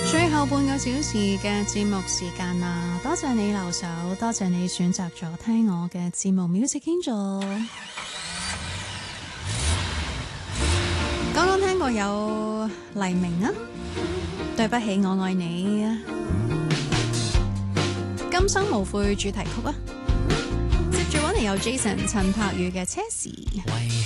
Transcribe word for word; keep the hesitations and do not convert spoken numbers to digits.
最後半個小時嘅節目時間啦，多謝你留守，多謝你選擇咗聽我嘅節目 Music Angel。剛剛聽過有黎明啊，對不起我愛你啊，今生無悔主題曲啊，接住揾嚟有 Jason 陳柏宇嘅車時。